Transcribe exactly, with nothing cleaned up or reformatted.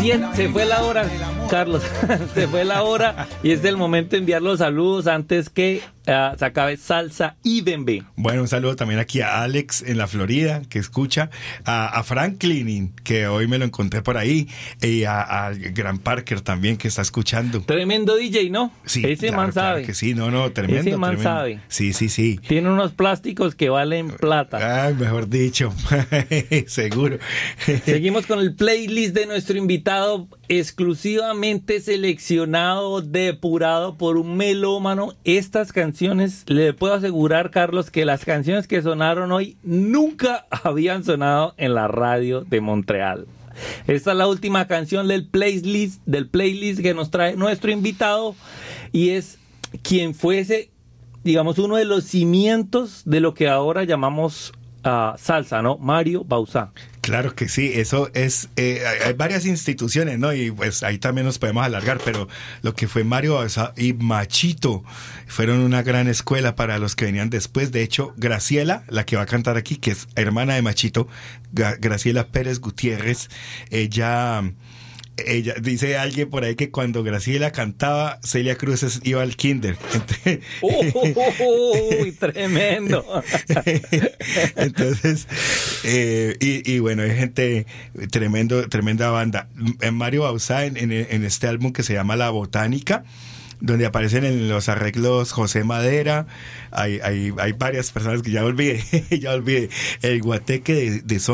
Y es, se fue la hora, Carlos, se fue la hora y es el momento de enviar los saludos antes que uh, se acabe Salsa y Bembé. Bueno, un saludo también aquí a Alex en la Florida, que escucha, a, a Franklin, que hoy me lo encontré por ahí, y a, a Gran Parker también, que está escuchando. Tremendo D J, ¿no? Sí, Ese claro, man claro sabe. que sí, no, no, tremendo. Ese man tremendo. sabe. Sí, sí, sí. Tiene unos plásticos que valen plata. Ah, mejor dicho, seguro. Seguimos con el playlist de nuestro invitado, exclusivamente seleccionado, depurado por un melómano. Estas canciones, le puedo asegurar, Carlos, que las canciones que sonaron hoy nunca habían sonado en la radio de Montreal. Esta es la última canción del playlist, del playlist que nos trae nuestro invitado y es quien fuese, digamos, uno de los cimientos de lo que ahora llamamos uh, salsa, ¿no? Mario Bauzá. Claro que sí, eso es, eh, hay varias instituciones, ¿no? Y pues ahí también nos podemos alargar, pero lo que fue Mario Bauzá y Machito fueron una gran escuela para los que venían después. De hecho, Graciela, la que va a cantar aquí, que es hermana de Machito, Graciela Pérez Gutiérrez, ella... Ella dice alguien por ahí que cuando Graciela cantaba, Celia Cruz iba al kinder. Entonces, ¡Uy, tremendo! Entonces, eh, y, y bueno, hay gente tremendo, tremenda banda. Mario Bauzá en, en, en este álbum que se llama La Botánica, donde aparecen en los arreglos José Madera, hay, hay, hay varias personas que ya olvidé, ya olvidé, el guateque de, de